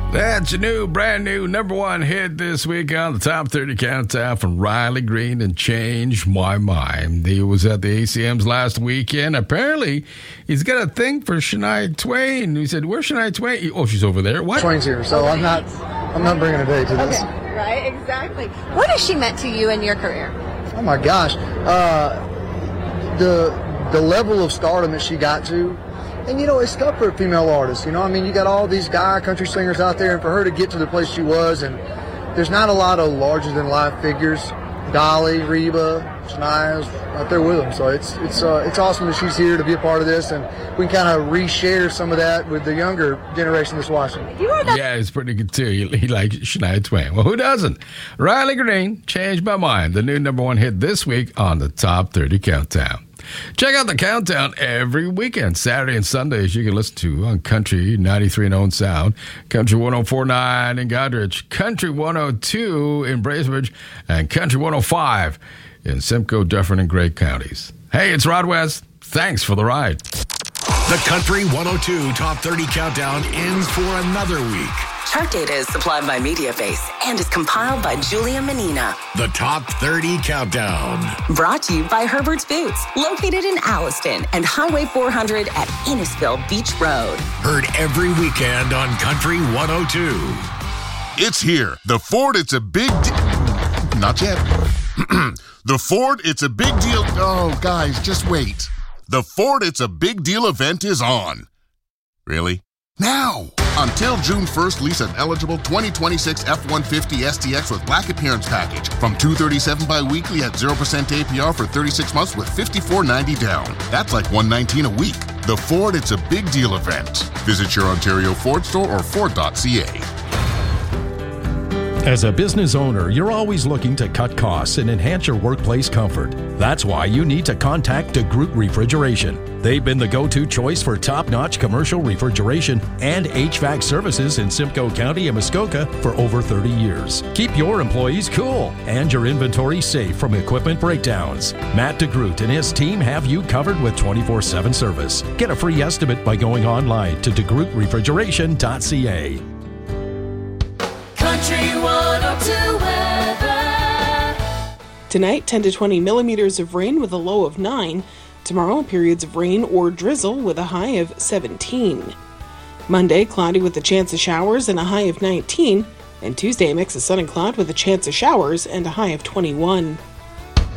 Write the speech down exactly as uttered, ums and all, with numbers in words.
That's your new, brand new number one hit this week on the Top thirty Countdown from Riley Green and Change My Mind. He was at the A C Ms last weekend. Apparently, he's got a thing for Shania Twain. He said, where's Shania Twain? Oh, she's over there. What? Twain's here, so I'm not I'm not bringing a date to this. Okay, right, exactly. What has she meant to you in your career? Oh, my gosh. Uh, the the level of stardom that she got to. And, you know, it's tough for a female artist. You know, I mean, you got all these guy country singers out there, and for her to get to the place she was, and there's not a lot of larger-than-life figures. Dolly, Reba, Shania's out there with them. So it's it's uh, it's awesome that she's here to be a part of this, and we can kind of reshare some of that with the younger generation that's watching. Yeah, it's pretty good, too. He, he likes Shania Twain. Well, who doesn't? Riley Green, Change My Mind, the new number one hit this week on the Top thirty Countdown. Check out the countdown every weekend, Saturday and Sundays. You can listen to on Country ninety-three in Owen Sound, Country one oh four point nine in Goderich, Country one oh two in Bracebridge, and Country one oh five in Simcoe, Dufferin, and Gray counties. Hey, it's Rod West. Thanks for the ride. The Country one oh two Top thirty Countdown ends for another week. Chart data is supplied by MediaFace and is compiled by Julia Menina. The Top thirty Countdown. Brought to you by Herbert's Boots, located in Alliston and Highway four hundred at Innisfil Beach Road. Heard every weekend on Country one oh two. It's here. The Ford, it's a big deal. Not yet. The Ford, it's a big deal. Oh, guys, just wait. The Ford, it's a big deal event is on. Really? Now! Until June first, lease an eligible twenty twenty-six F one fifty S T X with black appearance package from two hundred thirty-seven dollars bi-weekly at zero percent A P R for thirty-six months with fifty-four ninety down. That's like one hundred nineteen dollars a week. The Ford, it's a big deal event. Visit your Ontario Ford store or Ford dot C A. As a business owner, you're always looking to cut costs and enhance your workplace comfort. That's why you need to contact DeGroot Refrigeration. They've been the go-to choice for top-notch commercial refrigeration and H V A C services in Simcoe County and Muskoka for over thirty years. Keep your employees cool and your inventory safe from equipment breakdowns. Matt DeGroot and his team have you covered with twenty-four seven service. Get a free estimate by going online to de groot refrigeration dot c a. Country one oh two weather. Tonight, ten to twenty millimeters of rain with a low of nine. Tomorrow, periods of rain or drizzle with a high of seventeen. Monday, cloudy with a chance of showers and a high of nineteen. And Tuesday, a mix of sun and cloud with a chance of showers and a high of twenty-one.